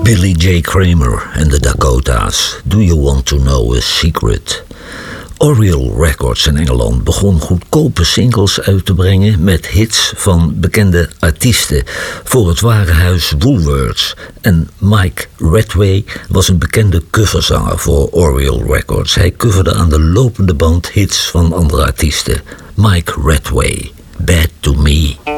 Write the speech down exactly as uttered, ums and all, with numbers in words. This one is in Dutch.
Billy J. Kramer en de Dakota's. Do you want to know a secret? Oriole Records in Engeland begon goedkope singles uit te brengen met hits van bekende artiesten voor het warenhuis Woolworths. En Mike Redway was een bekende coverzanger voor Oriole Records. Hij coverde aan de lopende band hits van andere artiesten. Mike Redway, Bad to Me.